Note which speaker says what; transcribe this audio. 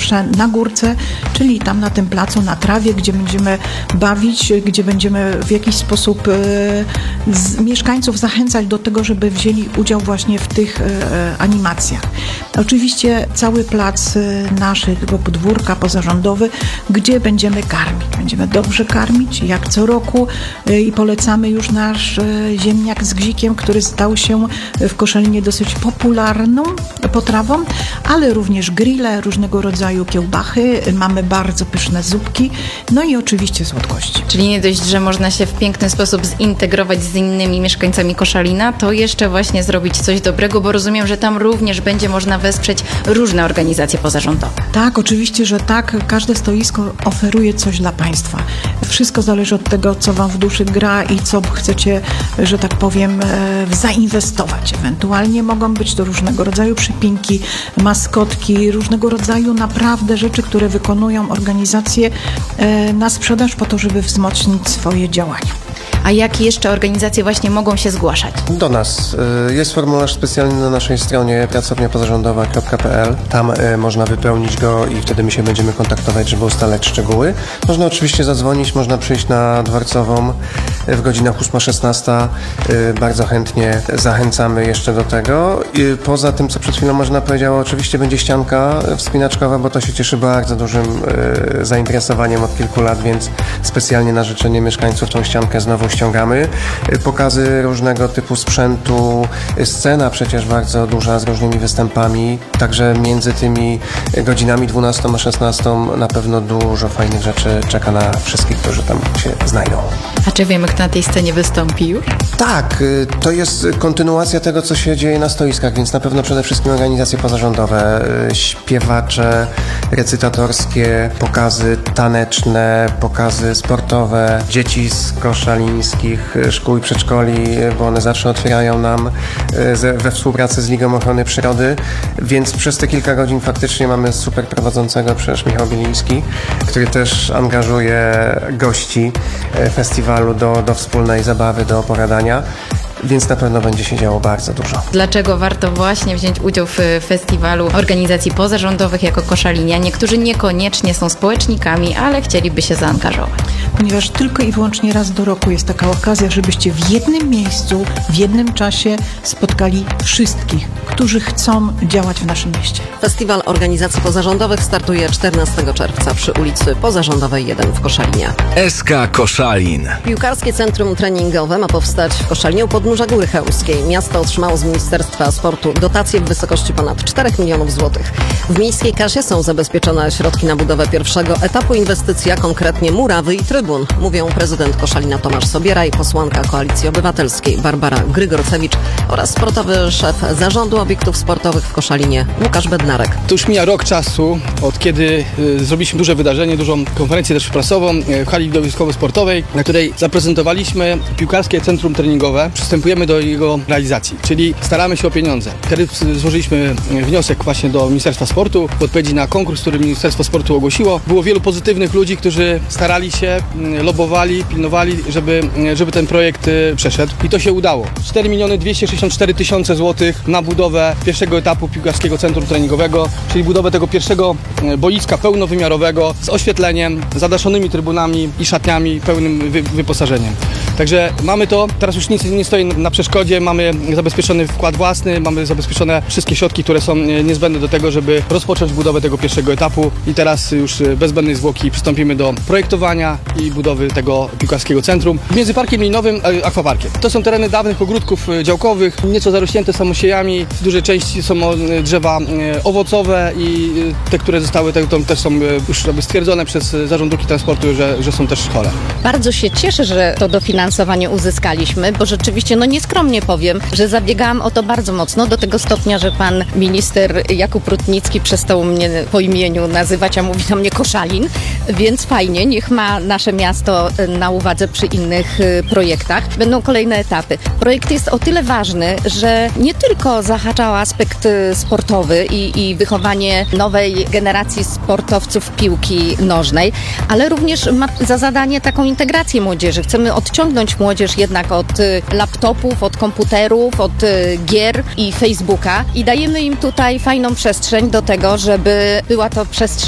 Speaker 1: zawsze na górce, czyli tam na tym placu, na trawie, gdzie będziemy bawić, gdzie będziemy w jakiś sposób mieszkańców zachęcać do tego, żeby wzięli udział właśnie w tych animacjach. Oczywiście cały plac naszego podwórka pozarządowy, gdzie będziemy karmić. Będziemy dobrze karmić, jak co roku i polecamy już nasz ziemniak z gzikiem, który stał się w Koszalinie dosyć popularną potrawą, ale również grille, różnego rodzaju kiełbachy, mamy bardzo pyszne zupki, no i oczywiście słodkości.
Speaker 2: Czyli nie dość, że można się w piękny sposób zintegrować z innymi mieszkańcami Koszalina, to jeszcze właśnie zrobić coś dobrego, bo rozumiem, że tam również będzie można wesprzeć różne organizacje pozarządowe.
Speaker 1: Tak, oczywiście, że tak. Każde stoisko oferuje coś dla Państwa. Wszystko zależy od tego, co Wam w duszy gra i co chcecie, że tak powiem, zainwestować. Ewentualnie mogą być to różnego rodzaju przypinki, maskotki, różnego rodzaju naprawdę rzeczy, które wykonują organizacje na sprzedaż po to, żeby wzmocnić swoje działania.
Speaker 2: A jakie jeszcze organizacje właśnie mogą się zgłaszać?
Speaker 3: Do nas. Jest formularz specjalny na naszej stronie pracowniapozarządowa.pl. Tam można wypełnić go i wtedy my się będziemy kontaktować, żeby ustalać szczegóły. Można oczywiście zadzwonić, można przyjść na Dworcową w godzinach 8-16. Bardzo chętnie zachęcamy jeszcze do tego. Poza tym, co przed chwilą Marzena powiedziała, oczywiście będzie ścianka wspinaczkowa, bo to się cieszy bardzo dużym zainteresowaniem od kilku lat, więc specjalnie na życzenie mieszkańców tą ściankę znowu ściągamy. Pokazy różnego typu sprzętu, scena przecież bardzo duża z różnymi występami, także między tymi godzinami 12 a 16 na pewno dużo fajnych rzeczy czeka na wszystkich, którzy tam się znajdą.
Speaker 2: A czy wiemy, kto na tej scenie wystąpi już?
Speaker 3: Tak, to jest kontynuacja tego, co się dzieje na stoiskach, więc na pewno przede wszystkim organizacje pozarządowe, śpiewacze, recytatorskie, pokazy taneczne, pokazy sportowe, dzieci z koszalińskich szkół i przedszkoli, bo one zawsze otwierają nam we współpracy z Ligą Ochrony Przyrody, więc przez te kilka godzin faktycznie mamy super prowadzącego, przecież Michał Bieliński, który też angażuje gości festiwalu do wspólnej zabawy, do opowiadania. Więc na pewno będzie się działo bardzo dużo.
Speaker 2: Dlaczego warto właśnie wziąć udział w festiwalu organizacji pozarządowych jako koszalinianie, którzy niekoniecznie są społecznikami, ale chcieliby się zaangażować?
Speaker 1: Ponieważ tylko i wyłącznie raz do roku jest taka okazja, żebyście w jednym miejscu, w jednym czasie spotkali wszystkich, którzy chcą działać w naszym mieście.
Speaker 4: Festiwal organizacji pozarządowych startuje 14 czerwca przy ulicy Pozarządowej 1 w Koszalinie.
Speaker 5: SK Koszalin.
Speaker 4: Piłkarskie centrum treningowe ma powstać w Koszalinie u podnóża Góry Chełmskiej. Miasto otrzymało z Ministerstwa Sportu dotację w wysokości ponad 4 milionów złotych. W miejskiej kasie są zabezpieczone środki na budowę pierwszego etapu inwestycji, a konkretnie murawy i trybun, mówią prezydent Koszalina Tomasz Sobiera i posłanka Koalicji Obywatelskiej Barbara Grygorcewicz oraz sportowy szef Zarządu Obiektów Sportowych w Koszalinie Łukasz Bednarek.
Speaker 6: To już mija rok czasu, od kiedy zrobiliśmy duże wydarzenie, dużą konferencję też prasową w hali widowiskowo-sportowej, na której zaprezentowaliśmy piłkarskie centrum treningowe. Przystępujemy do jego realizacji, czyli staramy się o pieniądze. Wtedy złożyliśmy wniosek właśnie do Ministerstwa Sportu w odpowiedzi na konkurs, który Ministerstwo Sportu ogłosiło. Było wielu pozytywnych ludzi, którzy starali się, lobowali, pilnowali, żeby ten projekt przeszedł i to się udało. 4 264 000 złotych na budowę pierwszego etapu piłkarskiego centrum treningowego, czyli budowę tego pierwszego boiska pełnowymiarowego z oświetleniem, zadaszonymi trybunami i szatniami, pełnym wyposażeniem. Także mamy to, teraz już nic nie stoi na przeszkodzie, mamy zabezpieczony wkład własny, mamy zabezpieczone wszystkie środki, które są niezbędne do tego, żeby rozpocząć budowę tego pierwszego etapu i teraz już bez zbędnej zwłoki przystąpimy do projektowania i budowy tego piłkarskiego centrum. Między parkiem linowym a akwaparkiem. To są tereny dawnych ogródków działkowych, nieco zarośnięte samosiejami, w dużej części są drzewa owocowe i te, które zostały, to też są już stwierdzone przez Zarząd Dróg i Transportu, że są też chore.
Speaker 7: Bardzo się cieszę, że to dofinansowanie uzyskaliśmy, bo rzeczywiście, nieskromnie powiem, że zabiegałam o to bardzo mocno, do tego stopnia, że pan minister Jakub Rutnicki przestał mnie po imieniu nazywać, a mówi do mnie Koszalin, więc fajnie, niech ma nasze miasto na uwadze przy innych projektach. Będą kolejne etapy. Projekt jest o tyle ważny, że nie tylko zahacza o aspekt sportowy i wychowanie nowej generacji sportowców piłki nożnej, ale również ma za zadanie taką integrację młodzieży. Chcemy odciągnąć młodzież jednak od laptopów, od komputerów, od gier i Facebooka i dajemy im tutaj fajną przestrzeń do tego, żeby była to przestrzeń